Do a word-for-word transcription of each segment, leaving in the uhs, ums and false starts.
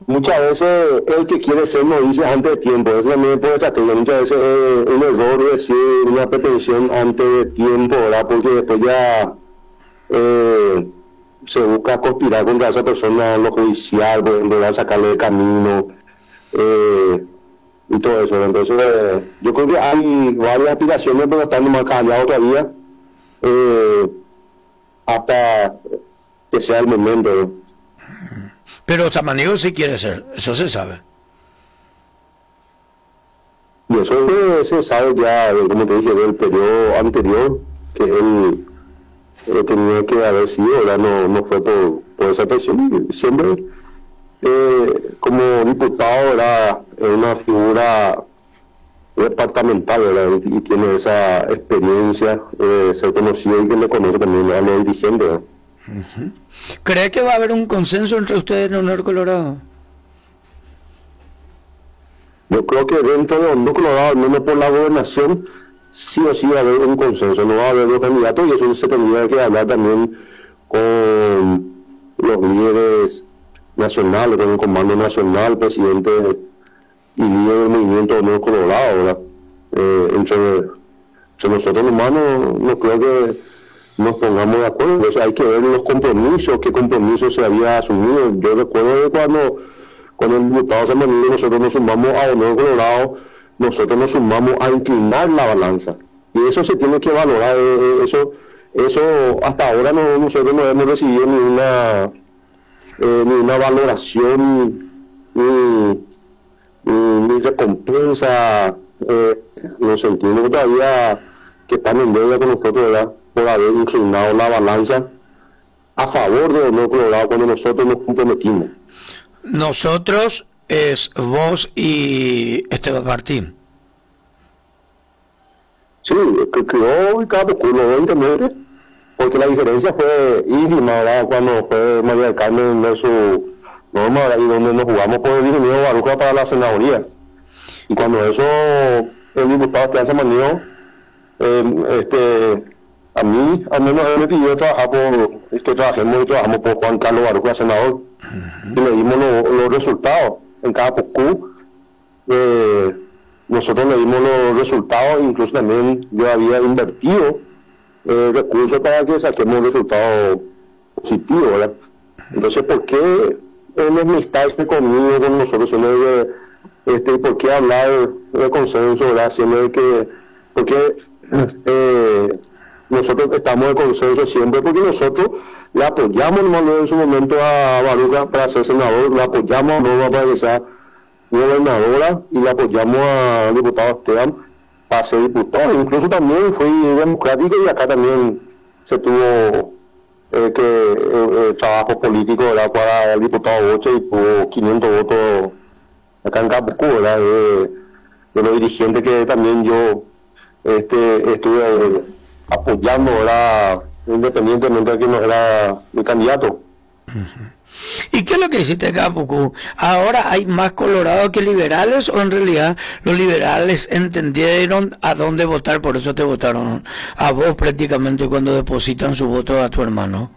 muchas veces el que quiere ser no dice antes de tiempo, eso también puede estrategia, muchas veces es un error decir una pretensión antes de tiempo, ¿verdad? Porque después ya eh, se busca conspirar contra esa persona en lo judicial, por ejemplo, ¿verdad? Sacarle de camino, eh, y todo eso. Entonces, eh, yo creo que hay varias aspiraciones, pero están más callados todavía, eh, hasta que sea el momento, ¿no? Pero Samaniego sí quiere ser, eso se sabe. Y eso eh, se sabe ya, eh, como te dije, del periodo anterior, que él eh, tenía que haber sido, ¿verdad? No, no fue por, por esa presión. Siempre, eh, como diputado, era una figura departamental, ¿verdad? Y, y tiene esa experiencia de ser conocido y que le conoce también a los dirigentes, ¿verdad? Uh-huh. ¿Cree que va a haber un consenso entre ustedes en Honor Colorado? Yo creo que dentro de Honor Colorado, al menos por la gobernación, sí o sí va a haber un consenso, no va a haber dos candidatos, y eso se tendría que hablar también con los líderes nacionales, con el Comando Nacional, presidente y líder del movimiento Honor Colorado, ¿verdad? Eh, entre, entre nosotros nomás no, no creo que nos pongamos de acuerdo. Entonces hay que ver los compromisos, qué compromisos se había asumido. Yo recuerdo que cuando, cuando el diputado Samaniego nosotros nos sumamos a Honor Colorado, nosotros nos sumamos a inclinar la balanza. Y eso se tiene que valorar. Eh, eso eso hasta ahora no, nosotros no hemos recibido ni una, eh, ni una valoración, ni, ni, ni recompensa. Eh, nos sentimos todavía que están en deuda con nosotros, ¿verdad? Por haber inclinado la balanza a favor de Honor Colorado cuando nosotros nos comprometimos. Nosotros es vos y Esteban Martín. Sí, que quedó ubicado por culo veinte metros, porque la diferencia fue ínfima, ¿verdad? Cuando fue María del Carmen versus Norma, ¿verdad? Y donde nos jugamos por el ingeniero Baruja para la senaduría. Y cuando eso, el diputado Esteban Samaniego, eh, este, a mí, al menos él me pidió trabajar por, que trabajemos y trabajamos por Juan Carlos Baruja, senador, uh-huh. Y le dimos lo, los resultados en cada P Q. Eh, nosotros le dimos los resultados, incluso también yo había invertido eh, recursos para que saquemos resultados positivos, ¿verdad? Entonces, ¿por qué enemistarse conmigo, con nosotros, siendo de, este, por qué hablar de consenso, ¿verdad? Siendo de que, porque eh, nosotros estamos de consenso siempre, porque nosotros le apoyamos en su momento a Baruja para ser senador, le apoyamos a Norma para que sea gobernadora y le apoyamos al diputado Esteban para ser diputado. Incluso también fui democrático y acá también se tuvo eh, que eh, eh, trabajo político, ¿verdad? Para el diputado Boche, y tuvo quinientos votos acá en Capucú, ¿verdad? De, de los dirigentes que también yo este, estuve eh, apoyando, ¿verdad? Independientemente de que no era mi candidato. Uh-huh. ¿Y qué es lo que hiciste acá, Pucú? ¿Ahora hay más colorados que liberales o en realidad los liberales entendieron a dónde votar, por eso te votaron a vos prácticamente cuando depositan su voto a tu hermano?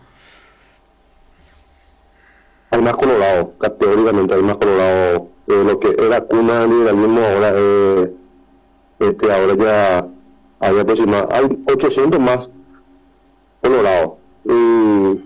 Hay más colorados, categóricamente hay más colorados. Eh, lo que era cuna del liberalismo ahora, eh, este, ahora ya hay aproximadamente, hay ochocientos más colorados. Y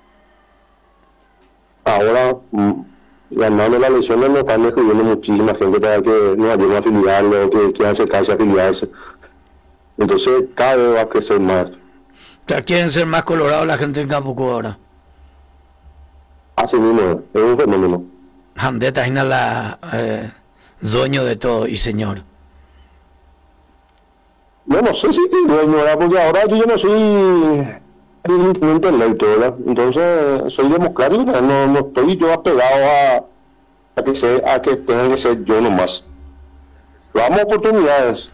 ahora, ganando las elecciones, nos están escribiendo muchísima gente para que nos ayuden a afiliarlo, o que quieran acercarse a afiliarse. Entonces, cada vez va a crecer más. ¿Quieren ser más colorados la gente en Capucú ahora? Así mismo, es un fenómeno. Handeta es la eh, dueño de todo y señor. Yo no sé si es dueño, ¿verdad? Porque ahora yo, yo no soy electo, ¿verdad? Entonces soy democrático, no, no estoy yo apegado a, a que sea, a que tenga que ser yo nomás. Damos oportunidades.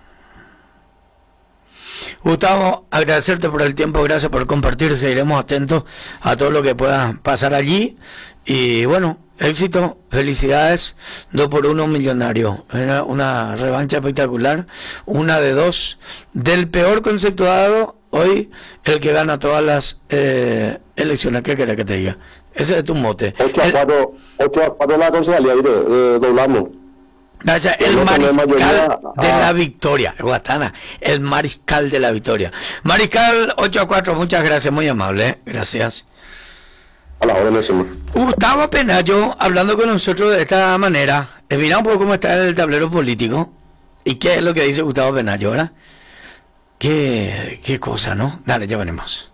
Gustavo, agradecerte por el tiempo, gracias por compartir, seguiremos atentos a todo lo que pueda pasar allí y bueno, éxito, felicidades, dos por uno millonario, era una revancha espectacular, una de dos, del peor conceptuado, hoy el que gana todas las eh, elecciones. ¿Qué querés que te diga? Ese es tu mote. ocho a cuatro, ocho a cuatro la concejalía y de, de, doblamos. Gracias, el mariscal de la victoria, Guatana, el mariscal de la victoria. Mariscal ocho a cuatro, muchas gracias, muy amable, ¿eh? Gracias. A la orden, señor. Gustavo Penayo, hablando con nosotros de esta manera, mira un poco cómo está el tablero político y qué es lo que dice Gustavo Penayo, ¿verdad? Qué, qué cosa, ¿no? Dale, ya venimos.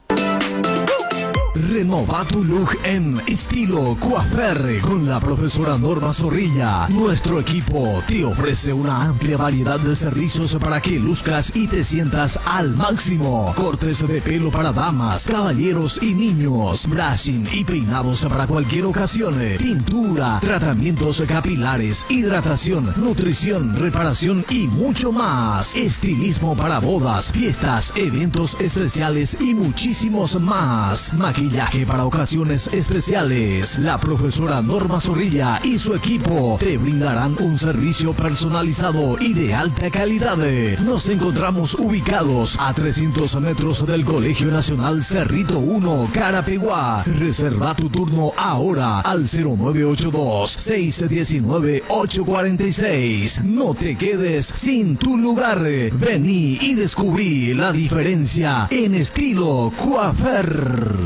Renova tu look en estilo coafer con la profesora Norma Zorrilla. Nuestro equipo te ofrece una amplia variedad de servicios para que luzcas y te sientas al máximo. Cortes de pelo para damas, caballeros y niños, brushing y peinados para cualquier ocasión, tintura, tratamientos capilares, hidratación, nutrición, reparación y mucho más. Estilismo para bodas, fiestas, eventos especiales y muchísimos más. Maquillaje para ocasiones especiales. La profesora Norma Zorrilla y su equipo te brindarán un servicio personalizado y de alta calidad. Nos encontramos ubicados a trescientos metros del Colegio Nacional Cerrito uno, Carapeguá. Reserva tu turno ahora al cero nueve ocho dos, seis uno nueve, ocho cuatro seis. No te quedes sin tu lugar. Vení y descubrí la diferencia en estilo coafer.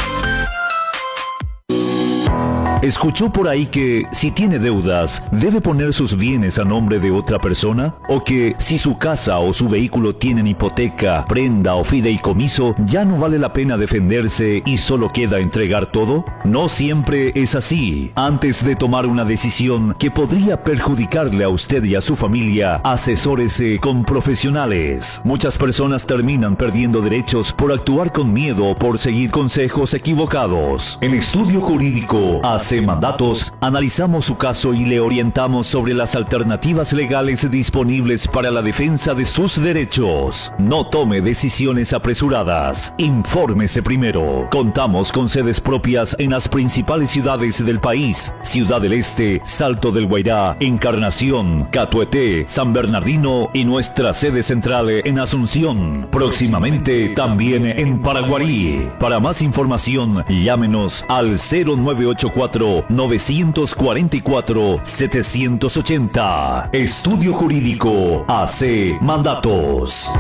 ¿Escuchó por ahí que si tiene deudas, debe poner sus bienes a nombre de otra persona? ¿O que si su casa o su vehículo tienen hipoteca, prenda o fideicomiso, ya no vale la pena defenderse y solo queda entregar todo? No siempre es así. Antes de tomar una decisión que podría perjudicarle a usted y a su familia, asesórese con profesionales. Muchas personas terminan perdiendo derechos por actuar con miedo o por seguir consejos equivocados. En Estudio Jurídico A C Mandatos, analizamos su caso y le orientamos sobre las alternativas legales disponibles para la defensa de sus derechos. No tome decisiones apresuradas. Infórmese primero. Contamos con sedes propias en las principales ciudades del país: Ciudad del Este, Salto del Guairá, Encarnación, Catueté, San Bernardino y nuestra sede central en Asunción. Próximamente también en Paraguarí. Para más información, llámenos al cero nueve ocho cuatro, nueve cuatro cuatro, siete ocho cero. Estudio Jurídico A C Mandatos.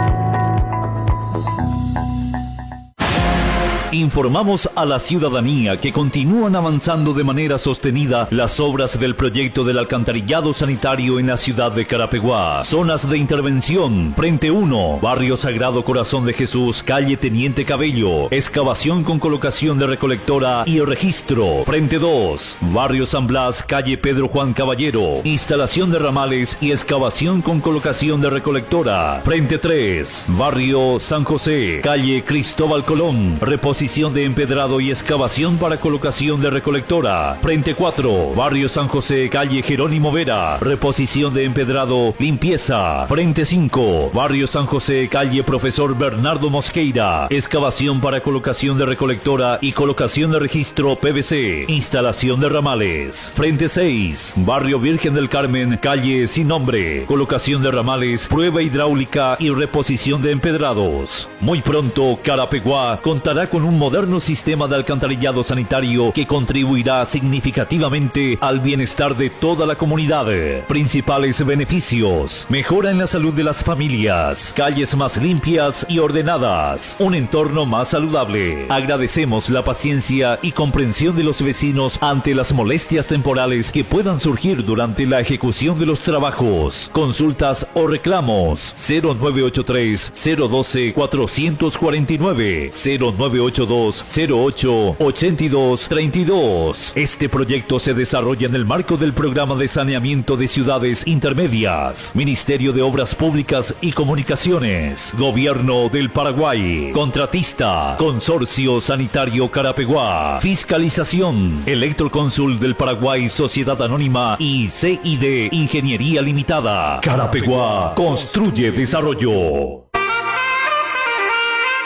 Informamos a la ciudadanía que continúan avanzando de manera sostenida las obras del proyecto del alcantarillado sanitario en la ciudad de Carapeguá. Zonas de intervención: Frente uno, Barrio Sagrado Corazón de Jesús, calle Teniente Cabello, excavación con colocación de recolectora y registro. Frente dos, Barrio San Blas, calle Pedro Juan Caballero, instalación de ramales y excavación con colocación de recolectora. Frente tres, Barrio San José, calle Cristóbal Colón, reposición de empedrado y excavación para colocación de recolectora. Frente cuatro, Barrio San José, calle Jerónimo Vera, reposición de empedrado, limpieza. Frente cinco, Barrio San José, calle Profesor Bernardo Mosqueira, excavación para colocación de recolectora y colocación de registro P V C, instalación de ramales. Frente seis, Barrio Virgen del Carmen, calle Sin Nombre, colocación de ramales, prueba hidráulica y reposición de empedrados. Muy pronto, Carapeguá contará con un moderno sistema de alcantarillado sanitario que contribuirá significativamente al bienestar de toda la comunidad. Principales beneficios: mejora en la salud de las familias, calles más limpias y ordenadas, un entorno más saludable. Agradecemos la paciencia y comprensión de los vecinos ante las molestias temporales que puedan surgir durante la ejecución de los trabajos. Consultas o reclamos: cero nueve ocho tres, cero uno dos, cuatro cuatro nueve, cero nueve ocho dos, cero ocho, ocho dos tres dos. Este proyecto se desarrolla en el marco del Programa de Saneamiento de Ciudades Intermedias, Ministerio de Obras Públicas y Comunicaciones, Gobierno del Paraguay. Contratista: Consorcio Sanitario Carapeguá. Fiscalización: Electroconsul del Paraguay, Sociedad Anónima y C I D Ingeniería Limitada. Carapeguá construye desarrollo.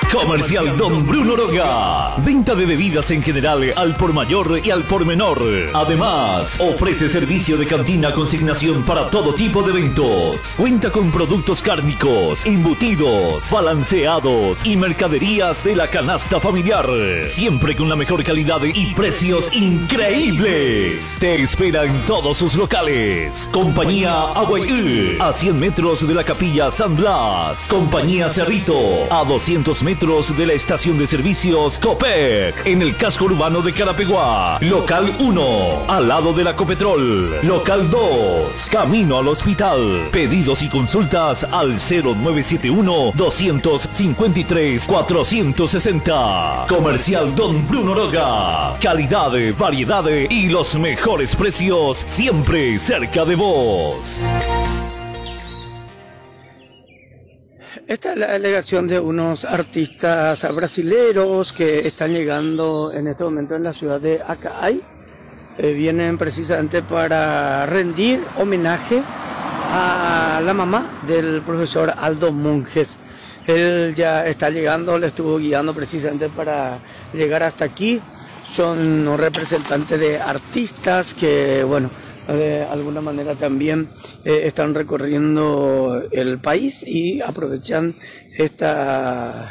Comercial Don Bruno Roga. Venta de bebidas en general al por mayor y al por menor. Además, ofrece servicio de cantina consignación para todo tipo de eventos. Cuenta con productos cárnicos, embutidos, balanceados y mercaderías de la canasta familiar. Siempre con la mejor calidad y precios increíbles. Te espera en todos sus locales. Compañía Aguayú, a cien metros de la Capilla San Blas. Compañía Cerrito, a doscientos metros de la estación de servicios Copec, en el casco urbano de Carapeguá. Local uno, al lado de la Copetrol. Local dos, camino al hospital. Pedidos y consultas al cero nueve siete uno, dos cinco tres, cuatro seis cero. Comercial Don Bruno Roga. Calidad, variedad y los mejores precios siempre cerca de vos. Esta es la delegación de unos artistas brasileros que están llegando en este momento en la ciudad de Acay. Eh, vienen precisamente para rendir homenaje a la mamá del profesor Aldo Monjes. Él ya está llegando, le estuvo guiando precisamente para llegar hasta aquí. Son representantes de artistas que, bueno, de alguna manera también eh, están recorriendo el país y aprovechan esta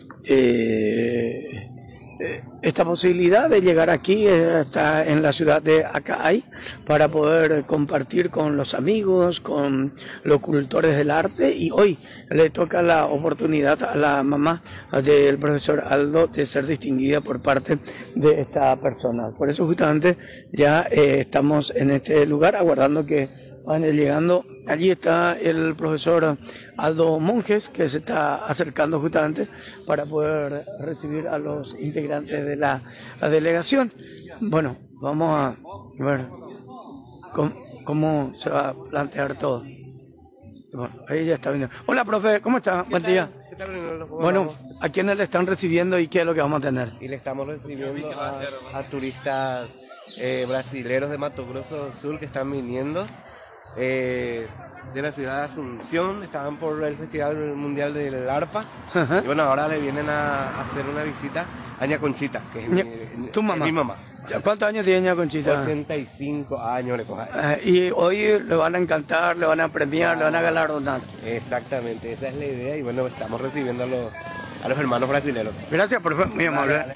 eh, esta posibilidad de llegar aquí eh, hasta en la ciudad de Acay para poder compartir con los amigos, con los cultores del arte, y hoy le toca la oportunidad a la mamá del profesor Aldo de ser distinguida por parte de esta persona. Por eso justamente ya eh, estamos en este lugar aguardando que van llegando. Allí está el profesor Aldo Monjes, que se está acercando justamente para poder recibir a los integrantes de la, la delegación. Bueno, vamos a ver cómo, cómo se va a plantear todo. Bueno, ahí ya está viniendo. Hola, profe, ¿cómo está? Buen día. ¿Qué tal? Bueno, ¿a quiénes le están recibiendo y qué es lo que vamos a tener? Y le estamos recibiendo a, a turistas eh, brasileros de Mato Grosso do Sul que están viniendo eh, de la ciudad de Asunción. Estaban por el Festival Mundial del Arpa. Uh-huh. Y bueno, ahora le vienen a, a hacer una visita a Ña Conchita, que es Ña, mi, tu mamá. mi mamá. ¿Cuántos años tiene Ña Conchita? ochenta y cinco años le coja. Uh, y hoy le van a encantar, le van a premiar, ah, le van a galardonar. Exactamente, esa es la idea, y bueno, estamos recibiendo a los, a los hermanos brasileños. Gracias, profe, muy amable. Vale, vale.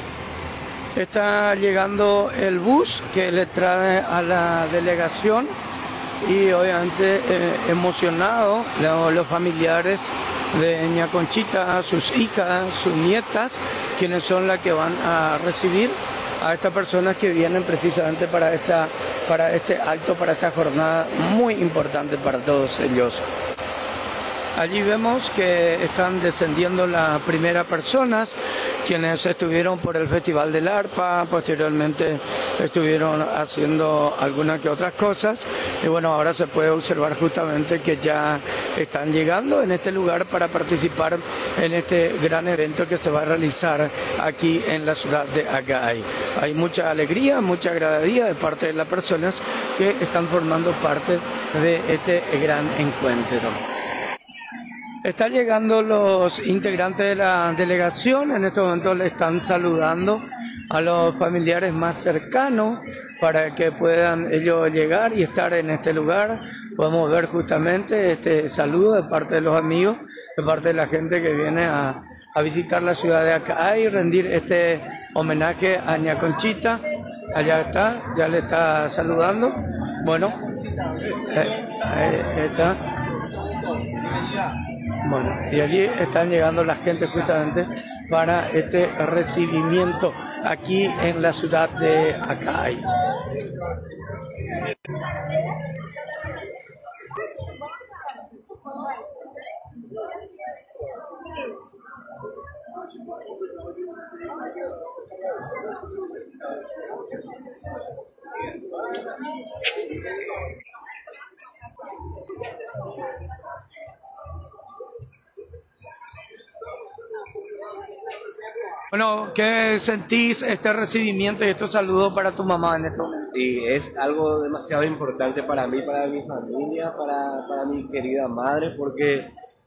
Está llegando el bus que le trae a la delegación y obviamente eh, emocionado los, los familiares de Ña Conchita, sus hijas, sus nietas, quienes son las que van a recibir a estas personas que vienen precisamente para esta, para este acto, para esta jornada muy importante para todos ellos. Allí vemos que están descendiendo las primeras personas, quienes estuvieron por el Festival del Arpa, posteriormente estuvieron haciendo algunas que otras cosas, y bueno, ahora se puede observar justamente que ya están llegando en este lugar para participar en este gran evento que se va a realizar aquí en la ciudad de Acay. Hay mucha alegría, mucha agradabilidad de parte de las personas que están formando parte de este gran encuentro. Están llegando los integrantes de la delegación, en este momento le están saludando a los familiares más cercanos para que puedan ellos llegar y estar en este lugar. Podemos ver justamente este saludo de parte de los amigos, de parte de la gente que viene a, a visitar la ciudad de Acay y rendir este homenaje a Ña Conchita. Allá está, ya le está saludando. Bueno, eh, ahí está. Bueno, y allí están llegando la gente justamente para este recibimiento aquí en la ciudad de Acay. Bueno, ¿qué sentís este recibimiento y estos saludos para tu mamá en este momento? Y es algo demasiado importante para mí, para mi familia, para, para mi querida madre, porque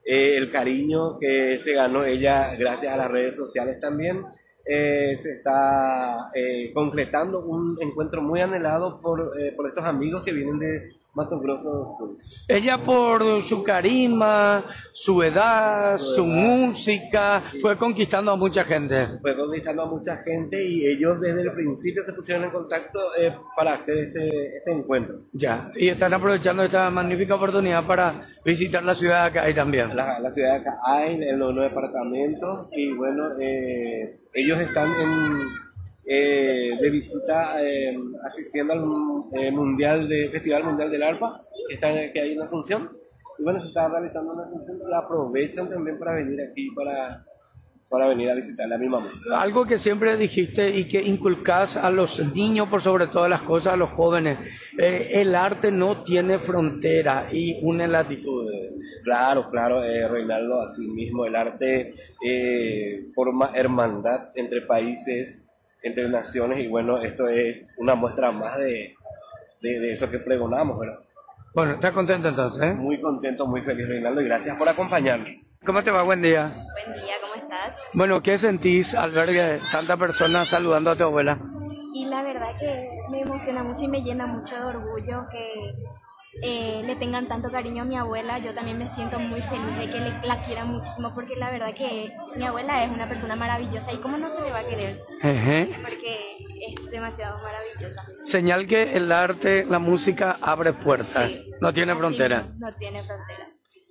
eh, el cariño que se ganó ella gracias a las redes sociales también. Eh, se está eh, concretando un encuentro muy anhelado por, eh, por estos amigos que vienen de Mato Grosso. Ella, por su carisma, su edad, su, su edad, música, sí, fue conquistando a mucha gente. Fue conquistando a mucha gente y ellos desde el principio se pusieron en contacto eh, para hacer este, este encuentro. Ya, y están aprovechando esta magnífica oportunidad para visitar la ciudad de Acay también. La, la ciudad de Acay, el nuevo departamento, y bueno, eh, ellos están en... Eh, de visita eh, asistiendo al eh, mundial de Festival Mundial del Arpa que, está, que hay en Asunción, y bueno, se está realizando una función y aprovechan también para venir aquí para, para venir a visitarle a mi mamá. Algo que siempre dijiste y que inculcás a los niños, por sobre todas las cosas, a los jóvenes, eh, el arte no tiene frontera y une latitudes. Claro, claro, eh, Reinaldo, así mismo el arte eh, forma hermandad entre países, entre naciones, y bueno, esto es una muestra más de, de, de eso que pregonamos, ¿verdad? Bueno, ¿estás contento entonces? ¿eh? Muy contento, muy feliz, Reinaldo, y gracias por acompañarme. ¿Cómo te va? Buen día. Buen día, ¿cómo estás? Bueno, ¿qué sentís al ver que tanta personas saludando a tu abuela? Y la verdad que me emociona mucho y me llena mucho de orgullo que eh, le tengan tanto cariño a mi abuela. Yo también me siento muy feliz de que le, la quieran muchísimo, porque la verdad que mi abuela es una persona maravillosa y cómo no se le va a querer, uh-huh. porque es demasiado maravillosa. Señal que el arte, la música abre puertas, sí, no tiene frontera. No tiene frontera.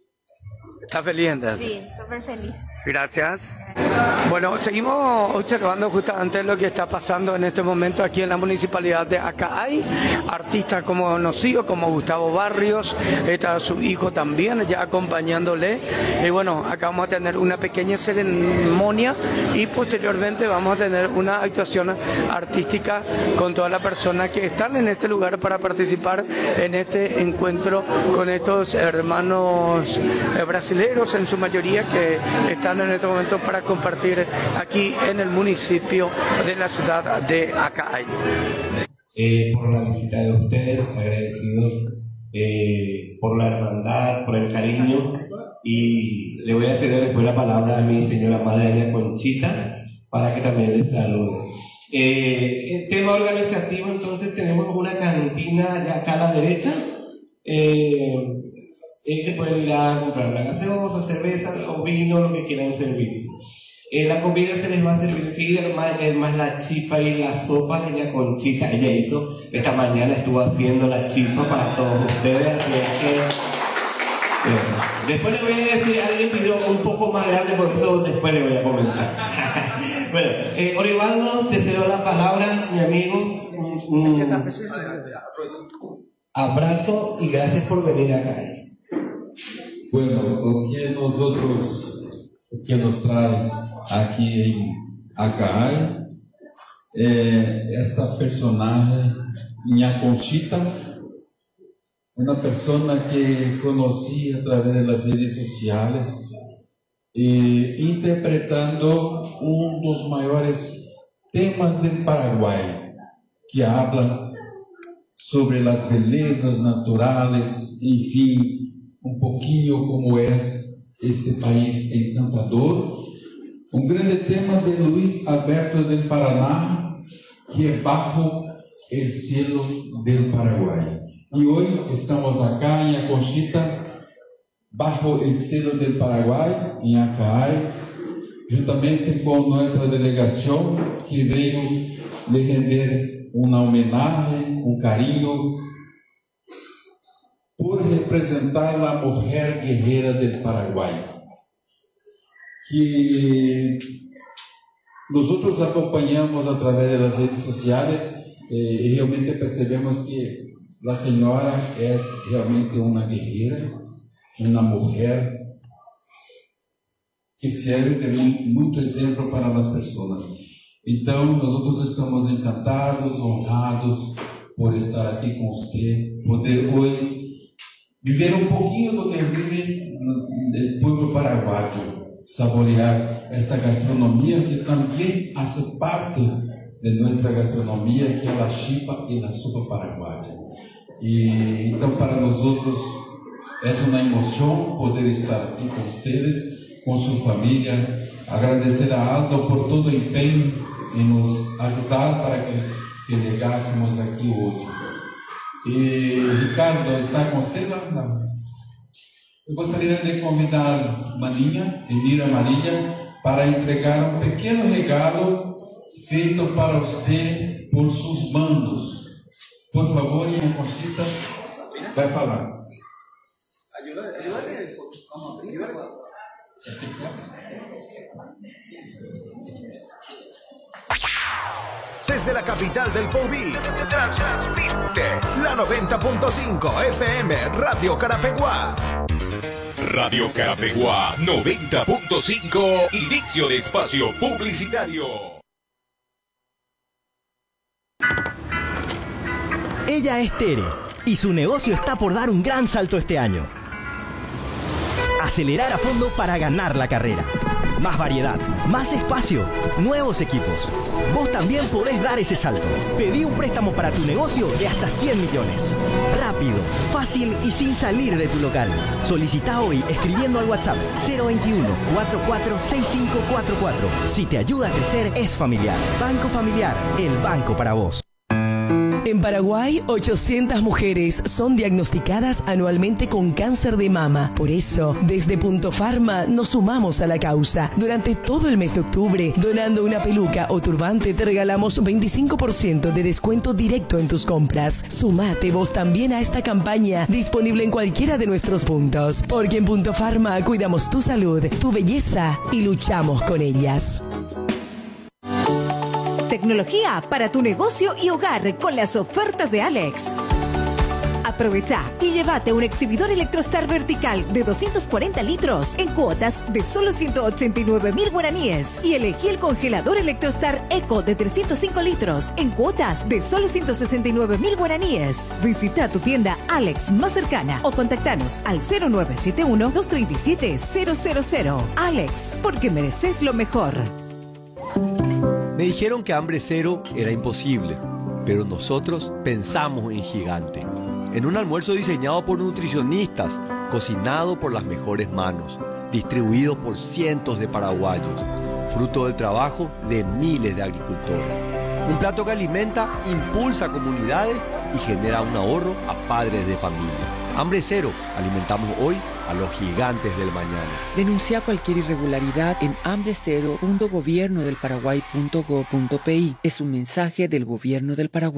¿Estás feliz entonces? Sí, súper feliz. Gracias. Bueno, seguimos observando justamente lo que está pasando en este momento aquí en la municipalidad de Acay. Artistas como conocidos, como Gustavo Barrios, está su hijo también ya acompañándole. Y bueno, acá vamos a tener una pequeña ceremonia y posteriormente vamos a tener una actuación artística con todas las personas que están en este lugar para participar en este encuentro con estos hermanos brasileños, en su mayoría, que están en este momento para compartir aquí en el municipio de la ciudad de Acay. Eh, por la visita de ustedes, agradecido eh, por la hermandad, por el cariño, y le voy a ceder después la palabra a mi señora madre Doña Conchita para que también les salude. Eh, el tema organizativo, entonces tenemos una cantina allá acá a la derecha. Eh, Eh, que pueden ir a comprar la gaseosa, cerveza o vino, lo que quieran servirse. Eh, la comida se les va a servir enseguida, más, más la chipa y la sopa de Doña Conchita. Ella hizo, esta mañana estuvo haciendo la chipa para todos ustedes, así que, eh, después les voy a decir, alguien pidió un poco más grande, por eso después les voy a comentar. Bueno, eh, Orivaldo, te cedo la palabra, mi amigo. Un, un abrazo y gracias por venir acá. Bueno, o que nosotros, o que nos traz aqui em Acay, é esta personagem, Doña Conchita, uma pessoa que conheci a través das redes sociais, e interpretando um dos maiores temas do Paraguai, que habla sobre as belezas naturais, enfim, um pouquinho como é este país encantador. Um grande tema de Luiz Alberto del Paraná, que é Bajo el Cielo del Paraguay. E hoje estamos acá em Conchita, Bajo el Cielo del Paraguay, em Acay, juntamente com nossa delegação, que veio lhe render uma homenagem, um carinho, por representar a mulher guerreira do Paraguai, que nós outros acompanhamos através das redes sociais e realmente percebemos que a senhora é realmente uma guerreira, uma mulher que serve de muito, muito exemplo para as pessoas. Então, nós outros estamos encantados, honrados por estar aqui com você, poder hoje viver um pouquinho do que vive o povo paraguaio, saborear esta gastronomia que também faz parte de nossa gastronomia, que é a chipa e a sopa paraguaia. E então, para nós outros, Es una emoción poder estar aquí con ustedes, con su familia. Agradecer a Aldo por todo el empeño en nos ayudar para que, que llegásemos aquí hoy. Y Ricardo, ¿está con usted? Eu gostaria de convidar Maninha, Elira Maria, para entregar um pequeno regalo feito para você por seus mandos. Por favor, minha Conchita, vai falar. Desde la capital del Poví, transmite la noventa punto cinco F M Radio Carapeguá. Radio Carapeguá noventa punto cinco, inicio de espacio publicitario. Ella es Tere y su negocio está por dar un gran salto este año. Acelerar a fondo para ganar la carrera. Más variedad, más espacio, nuevos equipos. Vos también podés dar ese salto. Pedí un préstamo para tu negocio de hasta cien millones. Rápido, fácil y sin salir de tu local. Solicita hoy escribiendo al WhatsApp cero veintiuno, cuarenta y cuatro, sesenta y cinco cuarenta y cuatro. Si te ayuda a crecer, es familiar. Banco Familiar, el banco para vos. En Paraguay, ochocientas mujeres son diagnosticadas anualmente con cáncer de mama. Por eso, desde Punto Pharma nos sumamos a la causa. Durante todo el mes de octubre, donando una peluca o turbante, te regalamos veinticinco por ciento de descuento directo en tus compras. Sumate vos también a esta campaña, disponible en cualquiera de nuestros puntos. Porque en Punto Pharma cuidamos tu salud, tu belleza y luchamos con ellas. Tecnología para tu negocio y hogar con las ofertas de Alex. Aprovecha y llévate un exhibidor Electrostar vertical de doscientos cuarenta litros en cuotas de solo ciento ochenta y nueve mil guaraníes y elegí el congelador Electrostar Eco de trescientos cinco litros en cuotas de solo ciento sesenta y nueve mil guaraníes. Visita tu tienda Alex más cercana o contactanos al cero nueve siete uno, dos tres siete, cero cero cero. Alex, porque mereces lo mejor. Me dijeron que hambre cero era imposible, pero nosotros pensamos en gigante. En un almuerzo diseñado por nutricionistas, cocinado por las mejores manos, distribuido por cientos de paraguayos, fruto del trabajo de miles de agricultores. Un plato que alimenta, impulsa comunidades y genera un ahorro a padres de familia. Hambre cero, alimentamos hoy a los gigantes del mañana. Denuncia cualquier irregularidad en hambre cero punto gobierno del paraguay punto go punto pi. Es un mensaje del gobierno del Paraguay.